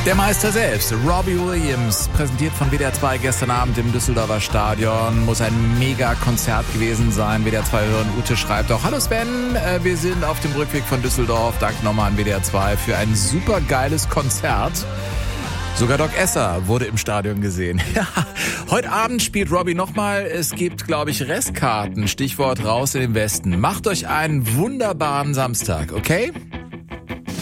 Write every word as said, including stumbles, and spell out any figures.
Der Meister selbst, Robbie Williams, präsentiert von W D R zwei gestern Abend im Düsseldorfer Stadion. Muss ein Mega-Konzert gewesen sein. W D R zwei-Hörerin Ute schreibt auch: Hallo Sven, äh, wir sind auf dem Rückweg von Düsseldorf. Danke nochmal an W D R zwei für ein super geiles Konzert. Sogar Doc Esser wurde im Stadion gesehen. Ja, heute Abend spielt Robbie nochmal. Es gibt, glaube ich, Restkarten. Stichwort raus in den Westen. Macht euch einen wunderbaren Samstag, okay?